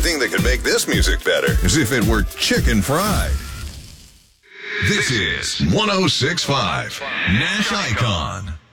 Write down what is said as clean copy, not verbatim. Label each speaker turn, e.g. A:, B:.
A: thing that could make this music better is if it were chicken fried. This is 106.5 Nash Icon.